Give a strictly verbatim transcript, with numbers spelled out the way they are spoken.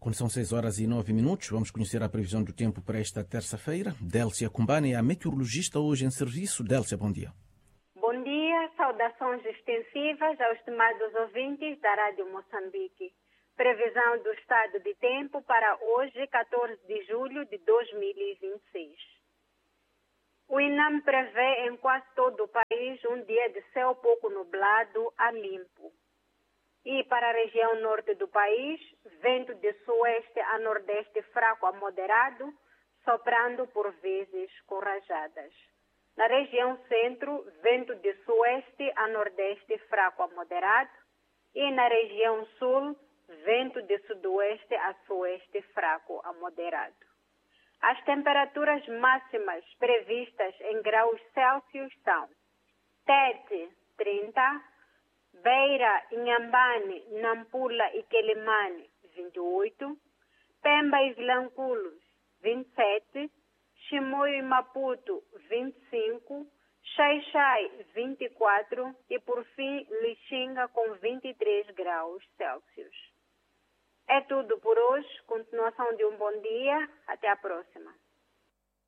Quando são seis horas e nove minutos, vamos conhecer a previsão do tempo para esta terça-feira. Délcia Cumbani é a meteorologista hoje em serviço. Délcia, bom dia. Bom dia, saudações extensivas aos estimados ouvintes da Rádio Moçambique. Previsão do estado de tempo para hoje, quatorze de julho de dois mil e vinte e seis. O INAM prevê em quase todo o país um dia de céu pouco nublado a limpo. E para a região norte do país, vento de sueste a nordeste fraco a moderado, soprando por vezes com rajadas. Na região centro, vento de sueste a nordeste fraco a moderado. E na região sul, vento de sudoeste a sueste fraco a moderado. As temperaturas máximas previstas em graus Celsius são Tete, trinta, Beira, Inhambane, Nampula e Quelimane, vinte e oito, Pemba e Vilanculos, vinte e sete, Chimoio e Maputo, vinte e cinco, Xai-Xai, vinte e quatro e, por fim, Lixinga com vinte e três graus Celsius. É tudo por hoje. Continuação de um bom dia. Até a próxima.